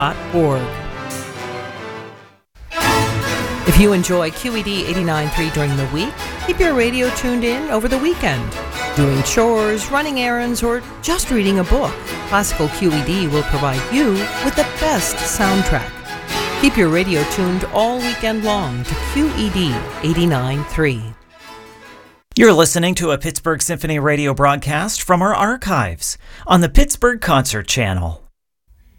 If you enjoy QED 89.3 during the week, keep your radio tuned in over the weekend. Doing chores, running errands, or just reading a book, Classical QED will provide you with the best soundtrack. Keep your radio tuned all weekend long to QED 89.3. You're listening to a Pittsburgh Symphony radio broadcast from our archives on the Pittsburgh Concert Channel.